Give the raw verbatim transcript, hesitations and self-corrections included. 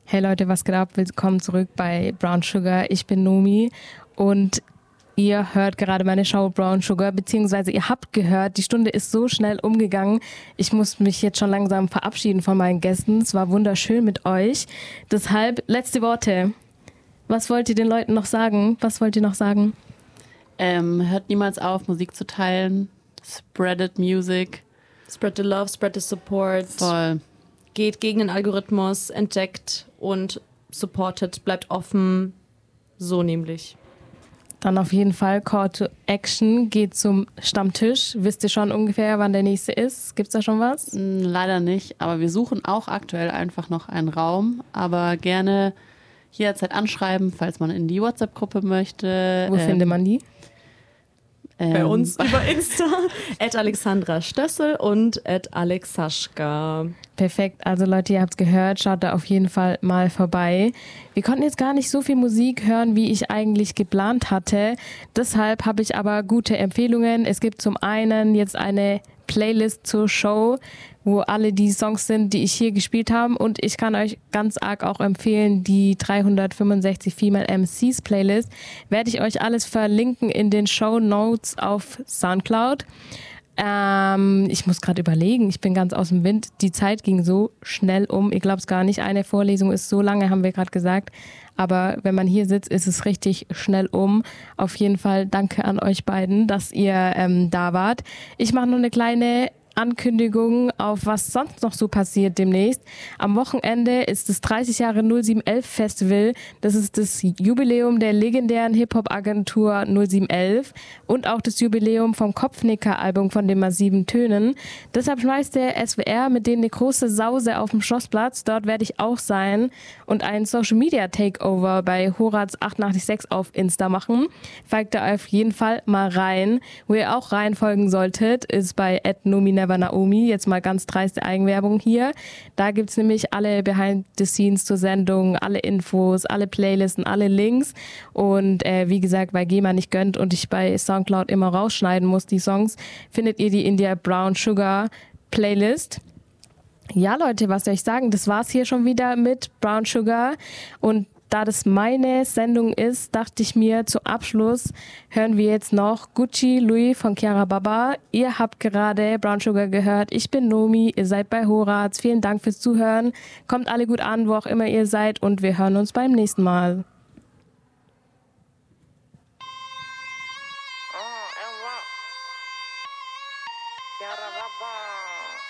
Hey Leute, was geht ab? Willkommen zurück bei Brown Sugar. Ich bin Nomi und ihr hört gerade meine Show Brown Sugar, beziehungsweise ihr habt gehört, die Stunde ist so schnell umgegangen. Ich muss mich jetzt schon langsam verabschieden von meinen Gästen. Es war wunderschön mit euch. Deshalb, letzte Worte. Was wollt ihr den Leuten noch sagen? Was wollt ihr noch sagen? Ähm, hört niemals auf, Musik zu teilen. Spreadet Music. Spread the love, spread the support. Voll. Geht gegen den Algorithmus, entdeckt und supportet, bleibt offen. So nämlich. Dann auf jeden Fall Call to Action, geht zum Stammtisch. Wisst ihr schon ungefähr, wann der nächste ist? Gibt's da schon was? Leider nicht, aber wir suchen auch aktuell einfach noch einen Raum. Aber gerne jederzeit anschreiben, falls man in die WhatsApp-Gruppe möchte. Wo ähm, findet man die? Bei ähm, uns über Insta, at Alexandra Stössel und at Alexaschka. Perfekt, also Leute, ihr habt's gehört, schaut da auf jeden Fall mal vorbei. Wir konnten jetzt gar nicht so viel Musik hören, wie ich eigentlich geplant hatte. Deshalb habe ich aber gute Empfehlungen. Es gibt zum einen jetzt eine Playlist zur Show, wo alle die Songs sind, die ich hier gespielt habe. Und ich kann euch ganz arg auch empfehlen, die dreihundertfünfundsechzig Female M Cs Playlist. Werde ich euch alles verlinken in den Show Notes auf Soundcloud. Ähm, ich muss gerade überlegen, ich bin ganz aus dem Wind. Die Zeit ging so schnell um. Ihr glaubt es gar nicht, eine Vorlesung ist so lange, haben wir gerade gesagt. Aber wenn man hier sitzt, ist es richtig schnell um. Auf jeden Fall danke an euch beiden, dass ihr ähm, da wart. Ich mache noch eine kleine Ankündigung auf was sonst noch so passiert demnächst. Am Wochenende ist das dreißig Jahre null sieben elf Festival. Das ist das Jubiläum der legendären Hip-Hop-Agentur null sieben elf und auch das Jubiläum vom Kopfnicker-Album von den Massiven Tönen. Deshalb schmeißt der S W R mit denen eine große Sause auf dem Schlossplatz. Dort werde ich auch sein und ein Social-Media-Takeover bei Horaz acht acht sechs auf Insta machen. Folgt da auf jeden Fall mal rein. Wo ihr auch reinfolgen solltet, ist bei at Nomi Never Naomi, jetzt mal ganz dreiste Eigenwerbung hier. Da gibt es nämlich alle Behind the Scenes zur Sendung, alle Infos, alle Playlisten, alle Links. Und äh, wie gesagt, weil GEMA nicht gönnt und ich bei Soundcloud immer rausschneiden muss, die Songs, findet ihr die in der Brown Sugar Playlist. Ja, Leute, was soll ich sagen? Das war's hier schon wieder mit Brown Sugar. Und da das meine Sendung ist, dachte ich mir, zum Abschluss hören wir jetzt noch Gucci Louis von Chiara Baba. Ihr habt gerade Brown Sugar gehört. Ich bin Nomi, ihr seid bei Horaz. Vielen Dank fürs Zuhören. Kommt alle gut an, wo auch immer ihr seid und wir hören uns beim nächsten Mal.